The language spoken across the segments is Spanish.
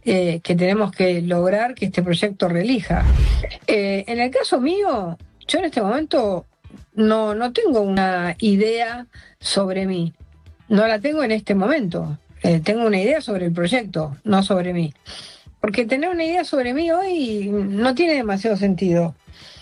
que tenemos que lograr que este proyecto reelija. En el caso mío, yo en este momento no tengo una idea sobre mí, no la tengo en este momento. Tengo una idea sobre el proyecto, no sobre mí. Porque tener una idea sobre mí hoy no tiene demasiado sentido.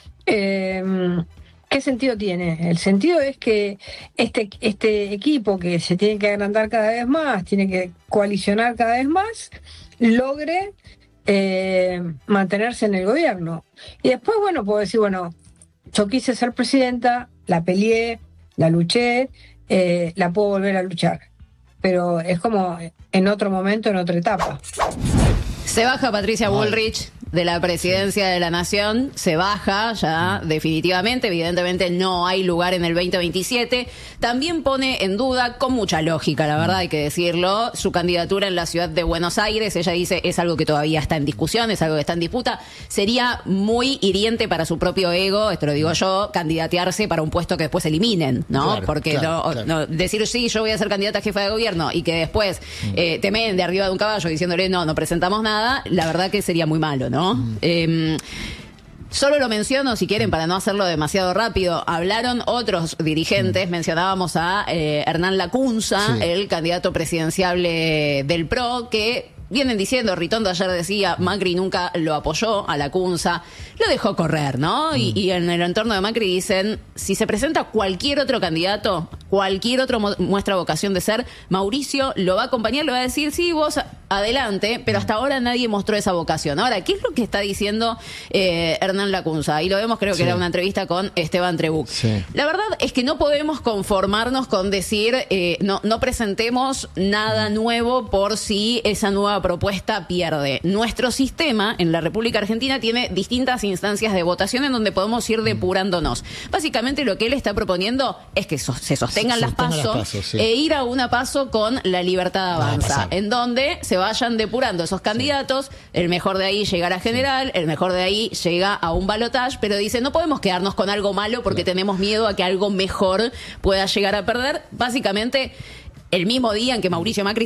¿Qué sentido tiene? El sentido es que este equipo que se tiene que agrandar cada vez más, tiene que coalicionar cada vez más, logre mantenerse en el gobierno. Y después, bueno, puedo decir, bueno, yo quise ser presidenta, la peleé, la luché, la puedo volver a luchar. Pero es como en otro momento, en otra etapa. Se baja Patricia Bullrich de la presidencia de la Nación, se baja ya definitivamente, evidentemente no hay lugar en el 2027. También pone en duda, con mucha lógica, la verdad hay que decirlo, su candidatura en la ciudad de Buenos Aires. Ella dice, es algo que todavía está en discusión, es algo que está en disputa. Sería muy hiriente para su propio ego, esto lo digo yo, candidatearse para un puesto que después eliminen, ¿no? Claro, porque claro. No, decir, sí, yo voy a ser candidata a jefa de gobierno y que después te meen de arriba de un caballo diciéndole, no presentamos nada, la verdad que sería muy malo, ¿no? Solo lo menciono, si quieren, para no hacerlo demasiado rápido. Hablaron otros dirigentes, mencionábamos a Hernán Lacunza, el candidato presidenciable del PRO, que vienen diciendo, Ritondo ayer decía, Macri nunca lo apoyó a Lacunza, lo dejó correr, ¿no? Y en el entorno de Macri dicen, si se presenta cualquier otro candidato, cualquier otro muestra vocación de ser, Mauricio lo va a acompañar, le va a decir, sí, vos adelante, pero hasta ahora nadie mostró esa vocación. Ahora, ¿qué es lo que está diciendo Hernán Lacunza? Ahí lo vemos, creo que era una entrevista con Esteban Trebuch. La verdad es que no podemos conformarnos con decir, no presentemos nada nuevo por si esa nueva propuesta pierde. Nuestro sistema en la República Argentina tiene distintas instancias de votación en donde podemos ir depurándonos. Básicamente lo que él está proponiendo es que se sostengan las PASO e ir a una PASO con la Libertad Avanza, en donde se vayan depurando esos candidatos, el mejor de ahí llega a general, el mejor de ahí llega a un balotaje, pero dice, no podemos quedarnos con algo malo porque tenemos miedo a que algo mejor pueda llegar a perder. Básicamente, el mismo día en que Mauricio Macri